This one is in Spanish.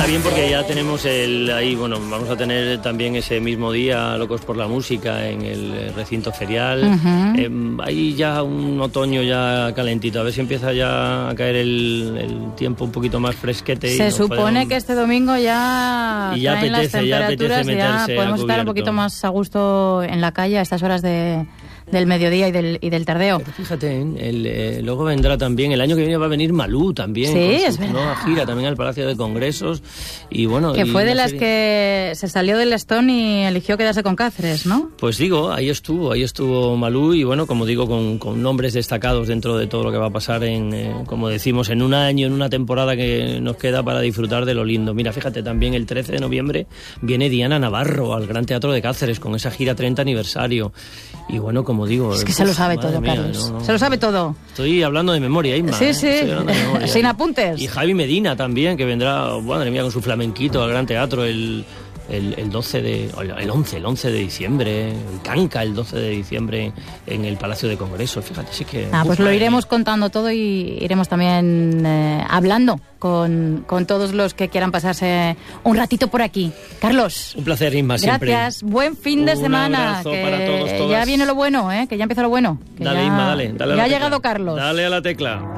está bien porque ya tenemos ahí, bueno, vamos a tener también ese mismo día Locos por la Música en el recinto ferial. Hay ya un otoño ya calentito, a ver si empieza ya a caer el tiempo un poquito más fresquete. Se supone que este domingo ya y ya apetece meterse, ya podemos estar un poquito más a gusto en la calle a estas horas del mediodía y del tardeo. Pero fíjate, luego vendrá también, el año que viene va a venir Malú también. Sí, con es su verdad. nueva gira también al Palacio de Congresos. Y bueno, que fue de las que se salió del Lestón y eligió quedarse con Cáceres, ¿no? Pues digo, ahí estuvo Malú y bueno, como digo, con nombres destacados dentro de todo lo que va a pasar como decimos, en un año, en una temporada que nos queda para disfrutar de lo lindo. Mira, fíjate, también el 13 de noviembre viene Diana Navarro al Gran Teatro de Cáceres con esa gira 30 aniversario. Y bueno, como digo... Es que se lo sabe todo, mía, Carlos. No. Se lo sabe todo. Estoy hablando de memoria, Inma. Sí, sí. Sin apuntes. Y Javi Medina también, que vendrá, madre mía, con su flamenquito al Gran Teatro el 11 de diciembre, el Canca el 12 de diciembre en el Palacio de Congresos. Fíjate, sí que... pues lo iremos contando todo y iremos también hablando con todos los que quieran pasarse un ratito por aquí. Carlos. Un placer, Inma, siempre. Gracias. Buen fin de semana. Un abrazo para todos, todas. Ya viene lo bueno, que ya empieza lo bueno. Dale, Inma, dale. Ya ha llegado Carlos. Dale a la tecla.